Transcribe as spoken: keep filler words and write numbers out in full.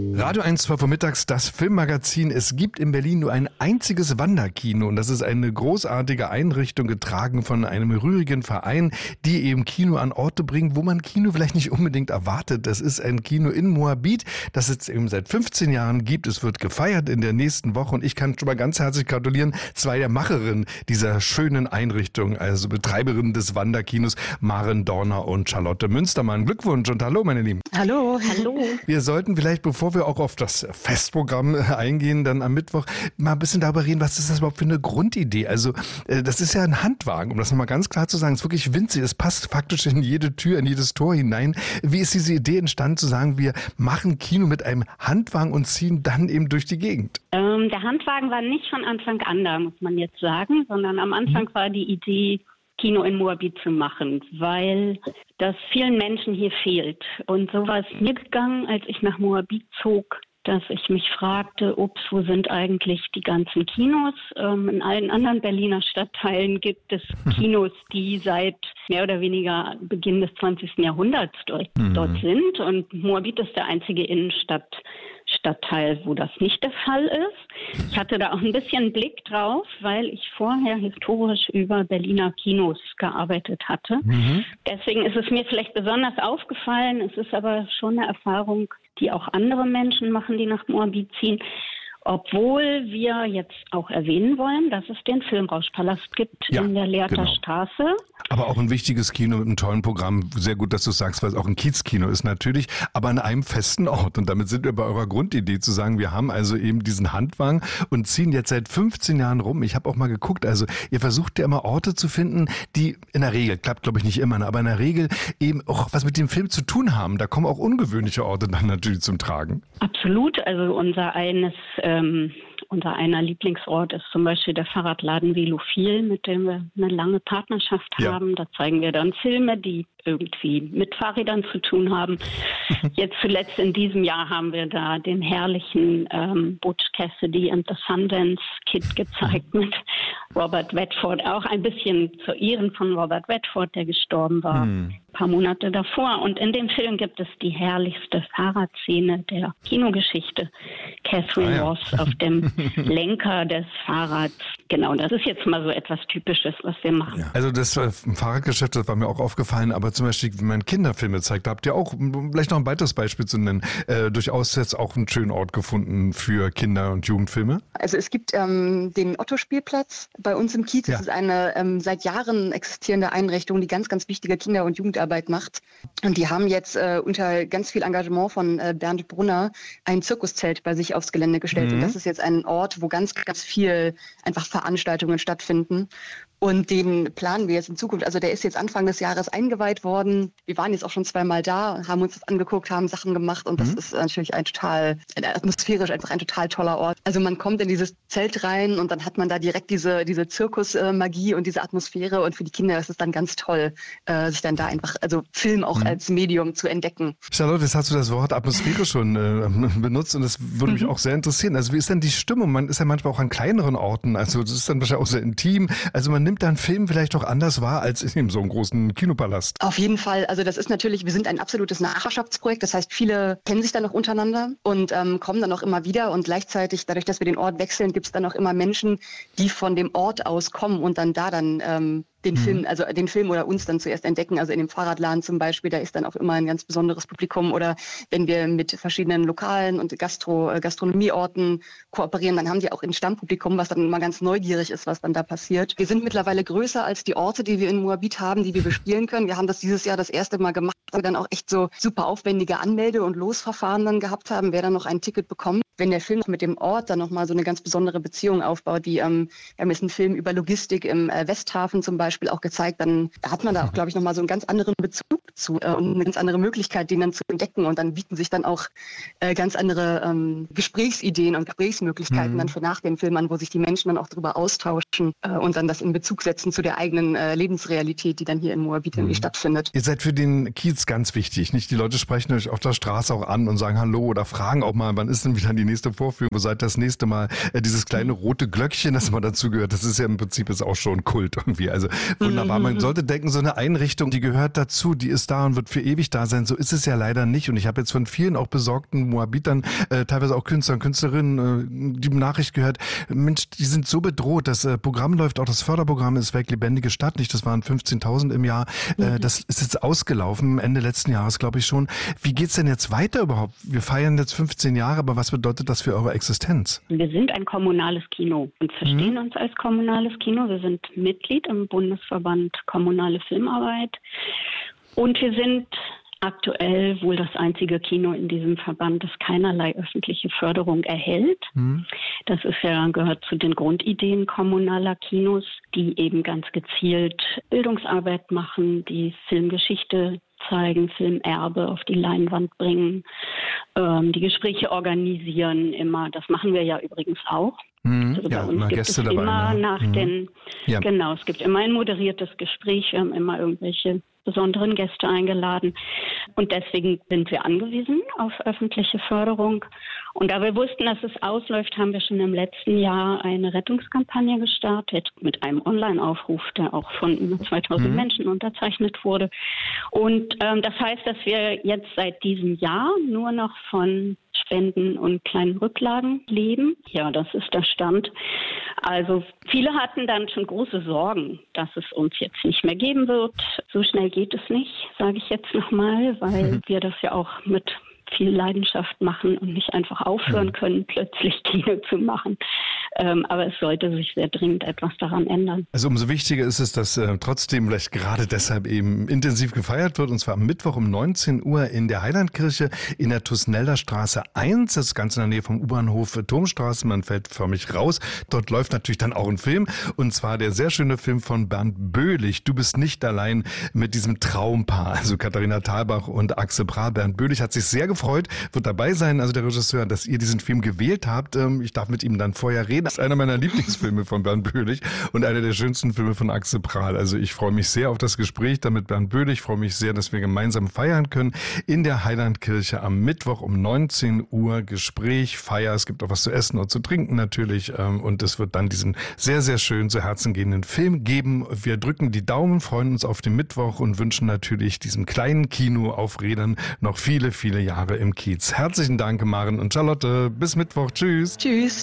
Radio eins, zwölf Uhr mittags, das Filmmagazin. Es gibt in Berlin nur ein einziges Wanderkino und das ist eine großartige Einrichtung, getragen von einem rührigen Verein, die eben Kino an Orte bringen, wo man Kino vielleicht nicht unbedingt erwartet. Das ist ein Kino in Moabit, das es eben seit fünfzehn Jahren gibt. Es wird gefeiert in der nächsten Woche und ich kann schon mal ganz herzlich gratulieren, zwei der Macherinnen dieser schönen Einrichtung, also Betreiberinnen des Wanderkinos, Maren Dorner und Charlotte Münstermann. Glückwunsch und hallo, meine Lieben. Hallo. Hallo. Wir sollten vielleicht, bevor wir auch auf das Festprogramm eingehen, dann am Mittwoch mal ein bisschen darüber reden, was ist das überhaupt für eine Grundidee? Also das ist ja ein Handwagen, um das nochmal ganz klar zu sagen, es ist wirklich winzig, es passt faktisch in jede Tür, in jedes Tor hinein. Wie ist diese Idee entstanden, zu sagen, wir machen Kino mit einem Handwagen und ziehen dann eben durch die Gegend? Ähm, der Handwagen war nicht von Anfang an da, muss man jetzt sagen, sondern am Anfang mhm. war die Idee, Kino in Moabit zu machen, weil das vielen Menschen hier fehlt. Und so war es mir gegangen, als ich nach Moabit zog, dass ich mich fragte, ups, wo sind eigentlich die ganzen Kinos? Ähm, in allen anderen Berliner Stadtteilen gibt es Kinos, die seit mehr oder weniger Beginn des zwanzigsten Jahrhunderts dort, mhm. dort sind. Und Moabit ist der einzige Innenstadt. Stadtteil, wo das nicht der Fall ist. Ich hatte da auch ein bisschen Blick drauf, weil ich vorher historisch über Berliner Kinos gearbeitet hatte. Mhm. Deswegen ist es mir vielleicht besonders aufgefallen. Es ist aber schon eine Erfahrung, die auch andere Menschen machen, die nach Moabit ziehen. Obwohl wir jetzt auch erwähnen wollen, dass es den Filmrauschpalast gibt ja, in der Lehrter genau. Straße. Aber auch ein wichtiges Kino mit einem tollen Programm. Sehr gut, dass du sagst, weil es auch ein Kiezkino ist natürlich, aber an einem festen Ort. Und damit sind wir bei eurer Grundidee zu sagen, wir haben also eben diesen Handwagen und ziehen jetzt seit fünfzehn Jahren rum. Ich habe auch mal geguckt, also ihr versucht ja immer Orte zu finden, die in der Regel, klappt glaube ich nicht immer, aber in der Regel eben auch was mit dem Film zu tun haben. Da kommen auch ungewöhnliche Orte dann natürlich zum Tragen. Absolut, also unser eines Ähm, unser einer Lieblingsort ist zum Beispiel der Fahrradladen Velophil, mit dem wir eine lange Partnerschaft ja. haben. Da zeigen wir dann Filme, die irgendwie mit Fahrrädern zu tun haben. Jetzt zuletzt in diesem Jahr haben wir da den herrlichen ähm, Butch Cassidy and the Sundance Kid gezeigt mit Robert Redford, auch ein bisschen zu Ehren von Robert Redford, der gestorben war hm. ein paar Monate davor. Und in dem Film gibt es die herrlichste Fahrradszene der Kinogeschichte. Catherine ah, ja. Ross auf dem Lenker des Fahrrads. Genau, das ist jetzt mal so etwas Typisches, was wir machen. Ja. Also das äh, Fahrradgeschäft, das war mir auch aufgefallen, aber zum Beispiel, wenn man Kinderfilme zeigt, da habt ihr auch, um vielleicht noch ein weiteres Beispiel zu nennen, äh, durchaus jetzt auch einen schönen Ort gefunden für Kinder- und Jugendfilme? Also es gibt ähm, den Otto-Spielplatz bei uns im Kiez. Das ja. ist eine ähm, seit Jahren existierende Einrichtung, die ganz, ganz wichtige Kinder- und Jugendarbeit macht. Und die haben jetzt äh, unter ganz viel Engagement von äh, Bernd Brunner ein Zirkuszelt bei sich aufs Gelände gestellt. Mhm. Und das ist jetzt ein Ort, wo ganz, ganz viel einfach Veranstaltungen stattfinden. Und den planen wir jetzt in Zukunft. Also der ist jetzt Anfang des Jahres eingeweiht worden. Wir waren jetzt auch schon zweimal da, haben uns das angeguckt, haben Sachen gemacht und das mhm. ist natürlich ein total, atmosphärisch einfach ein total toller Ort. Also man kommt in dieses Zelt rein und dann hat man da direkt diese, diese Zirkusmagie und diese Atmosphäre und für die Kinder ist es dann ganz toll, äh, sich dann da einfach, also Film auch mhm. als Medium zu entdecken. Charlotte, jetzt hast du das Wort Atmosphäre schon äh, benutzt und das würde mich mhm. auch sehr interessieren. Also wie ist denn die Stimmung? Man ist ja manchmal auch an kleineren Orten, also das ist dann wahrscheinlich auch sehr intim. Also man nimmt dann Film vielleicht auch anders wahr als in so einem großen Kinopalast. Auf jeden Fall. Also das ist natürlich, wir sind ein absolutes Nachbarschaftsprojekt. Das heißt, viele kennen sich dann noch untereinander und ähm, kommen dann auch immer wieder. Und gleichzeitig, dadurch, dass wir den Ort wechseln, gibt es dann auch immer Menschen, die von dem Ort aus kommen und dann da dann ähm, den mhm. Film, also den Film oder uns dann zuerst entdecken. Also in dem Fahrradladen zum Beispiel, da ist dann auch immer ein ganz besonderes Publikum. Oder wenn wir mit verschiedenen Lokalen und Gastro, Gastronomieorten kooperieren, dann haben die auch ein Stammpublikum, was dann immer ganz neugierig ist, was dann da passiert. Wir sind mittlerweile größer als die Orte, die wir in Moabit haben, die wir bespielen können. Wir haben das dieses Jahr das erste Mal gemacht, weil wir dann auch echt so super aufwendige Anmelde- und Losverfahren dann gehabt haben, wer dann noch ein Ticket bekommt. Wenn der Film mit dem Ort dann nochmal so eine ganz besondere Beziehung aufbaut, wie ähm, wir haben jetzt einen Film über Logistik im äh, Westhafen zum Beispiel auch gezeigt, dann hat man da auch, glaube ich, nochmal so einen ganz anderen Bezug zu äh, und eine ganz andere Möglichkeit, den dann zu entdecken und dann bieten sich dann auch äh, ganz andere ähm, Gesprächsideen und Gesprächsmöglichkeiten mhm. dann für nach dem Film an, wo sich die Menschen dann auch darüber austauschen äh, und dann das in Bezug setzen zu der eigenen äh, Lebensrealität, die dann hier in Moabit mhm. irgendwie stattfindet. Ihr seid für den Kiez ganz wichtig, nicht? Die Leute sprechen euch auf der Straße auch an und sagen Hallo oder fragen auch mal, wann ist denn wieder die nächste Vorführung, wo seid das nächste Mal? Äh, dieses kleine rote Glöckchen, das mal dazu gehört, das ist ja im Prinzip ist auch schon Kult irgendwie. Also Wunderbar. Man sollte denken, so eine Einrichtung, die gehört dazu, die ist da und wird für ewig da sein. So ist es ja leider nicht. Und ich habe jetzt von vielen auch besorgten Moabitern, äh, teilweise auch Künstlern, Künstlerinnen, äh, die Nachricht gehört, Mensch, die sind so bedroht. Das äh, Programm läuft, auch das Förderprogramm ist weg, Lebendige Stadt nicht. Das waren fünfzehntausend im Jahr. Äh, mhm. Das ist jetzt ausgelaufen, Ende letzten Jahres, glaube ich schon. Wie geht's denn jetzt weiter überhaupt? Wir feiern jetzt fünfzehn Jahre, aber was bedeutet das für eure Existenz? Wir sind ein kommunales Kino und verstehen mhm. uns als kommunales Kino. Wir sind Mitglied im Bundesverband Kommunale Filmarbeit und wir sind aktuell wohl das einzige Kino in diesem Verband, das keinerlei öffentliche Förderung erhält. Mhm. Das ist ja, gehört zu den Grundideen kommunaler Kinos, die eben ganz gezielt Bildungsarbeit machen, die Filmgeschichte zeigen, Filmerbe auf die Leinwand bringen, ähm, die Gespräche organisieren immer. Das machen wir ja übrigens auch. Mhm. Also bei ja, uns immer gibt Gäste es dabei, immer ne? nach mhm. den, ja. genau, es gibt immer ein moderiertes Gespräch, wir haben immer irgendwelche besonderen Gäste eingeladen. Und deswegen sind wir angewiesen auf öffentliche Förderung. Und da wir wussten, dass es ausläuft, haben wir schon im letzten Jahr eine Rettungskampagne gestartet mit einem Online-Aufruf, der auch von über zweitausend mhm. Menschen unterzeichnet wurde. Und ähm, das heißt, dass wir jetzt seit diesem Jahr nur noch von Spenden und kleinen Rücklagen leben. Ja, das ist der Stand. Also viele hatten dann schon große Sorgen, dass es uns jetzt nicht mehr geben wird. So schnell geht es nicht, sage ich jetzt nochmal, weil mhm. wir das ja auch mit viel Leidenschaft machen und nicht einfach aufhören können, plötzlich Kino zu machen. Ähm, aber es sollte sich sehr dringend etwas daran ändern. Also umso wichtiger ist es, dass äh, trotzdem vielleicht gerade deshalb eben intensiv gefeiert wird, und zwar am Mittwoch um neunzehn Uhr in der Heilandkirche in der Tusnelder Straße eins. Das ist ganz in der Nähe vom U-Bahnhof Turmstraße. Man fällt förmlich raus. Dort läuft natürlich dann auch ein Film, und zwar der sehr schöne Film von Bernd Böhlich. Du bist nicht allein, mit diesem Traumpaar. Also Katharina Thalbach und Axel Prahl. Bernd Böhlich hat sich sehr gefreut, wird dabei sein, also der Regisseur, dass ihr diesen Film gewählt habt. Ich darf mit ihm dann vorher reden. Das ist einer meiner Lieblingsfilme von Bernd Böhlich und einer der schönsten Filme von Axel Prahl. Also ich freue mich sehr auf das Gespräch da mit Bernd Böhlich. Ich freue mich sehr, dass wir gemeinsam feiern können in der Heilandkirche am Mittwoch um neunzehn Uhr. Gespräch, Feier, es gibt auch was zu essen und zu trinken natürlich, und es wird dann diesen sehr, sehr schön zu Herzen gehenden Film geben. Wir drücken die Daumen, freuen uns auf den Mittwoch und wünschen natürlich diesem kleinen Kino auf Rädern noch viele, viele Jahre im Kiez. Herzlichen Dank, Maren und Charlotte. Bis Mittwoch. Tschüss. Tschüss.